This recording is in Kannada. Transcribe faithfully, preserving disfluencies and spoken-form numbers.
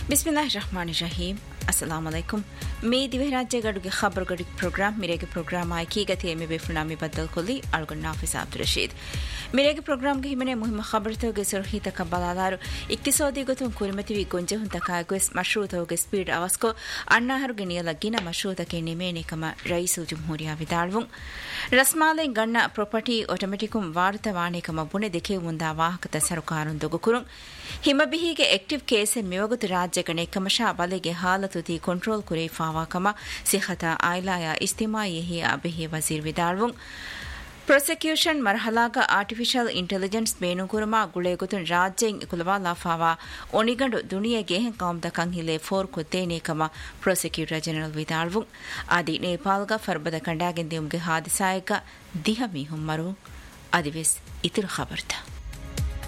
ಬಿಸ್ಮಿಲ್ಲಾಹಿರ್ ರಹಮಾನಿರ್ ರಹೀಂ. ಅಸ್ಸಲಾಮು ಅಲೈಕುಂ. ಮೇ ದಿವಹರಾಜ್ಯ ಗಡುಗೆ ಖಬರ್ ಗಡಿ ಪ್ರೋಗ್ರಾಮ್ ಮಿರೆಗೆ ಪ್ರೋಗ್ರಾಮ್ ಆಯ್ಕೆ ಗತಿ ಎಮೆ ಬೆಫುನಾಮಿ ಬದ್ದಲ್ ಕೊಲ್ಲಿ ಅಳ್ಗೊಂಡ ನಾಫಿಸ್ ಅಬ್ದುಲ್ ರಶೀದ್ ಮಿರೆಗೆ ಪ್ರೋಗ್ರಾಮ್ಗೆ ಹಿಮನೆ ಮುಹಿಮ ಖಬರ್ ತೋಗೆ ಸುರಹಿತ ಕಬ್ಬಲಾದಾರು ಇಕ್ತಿಸೋದಿ ಗೊತ್ತು ಕುರಿಮತಿವಿ ಗೊಂಜೆ ಹುಂತ ಕಾಯಗೊಸ್ ಮಶ್ರೂತೋಗೆ ಸ್ಪೀಡ್ ಅವಸ್ಕೋ ಅಣ್ಣಾಹರುಗೆ ನಿಯಲಗಿನ ಮಶ್ರೂತಕ್ಕೆ ನಿಮೇನೆ ಕಮ ರೈಸು ಜುಮ್ಹೂರಿಯಾ ವಿದಾಳ್ವುಂ ರಸ್ಮಾಲೆ ಗಣ್ಣ ಪ್ರಾಪರ್ಟಿ ಆಟೋಮೆಟಿಕುಂ ವಾರ್ತ ವಾಣೆ ಕಮ ಬುಣೆ ದೆಕೆ ಮುಂದಾ ವಾಹಕತ ಸರಕಾರುನ್ ದೊಗುಕುರುಂ ಹಿಮಬಿಹಿಗೆ ಆಕ್ಟಿವ್ ಕೇಸ್ ಮಿವಗುತು ರಾಜ್ಯ ಗಣೆ ಕಮಶಾ ಬಲೆಗೆ ಹಾಲತುತಿ ಕಂಟ್ರೋಲ್ ಕುರೆ ಫಾವಾಕಮ ಸಿಹತ ಆಯ್ಲಾಯ ಇಸ್ತಿಮಾಯಿಹಿ ಅಬಿಹಿ ವಜೀರ್ ವಿದಾಳ್ವುಂ prosecution ಮರ್ಹಲಾಗ artificial intelligence ಬೇನುಕುರಮ ಗುಳೆಗುತುನ್ ರಾಜ್ಯಂ ಕುಲವಾಲಾ fava ಒಣಿಗಂಡು ದುನಿಯಗೆ ಕಾಮ್ದ ಕಂಹಿಲೆ four ಕೊತ್ತೇನೆ ಕಮ ಪ್ರಾಸಿಕ್ಯೂಟರ್ ಜನರಲ್ ವಿದಾಳ್ವುಂ ಆದಿ ನೇಪಾಲ್ಗ ಫರ್ಬದ ಕಂಡಾಗೆಂದಿಯುಮ್ಗೆ ಹಾದಿಸಾಯಗ ದಿಹ ಮೀಹುಂ ಮರು ಅದಿವೆಸ್ ಇತುರು ಖಬರ್ತ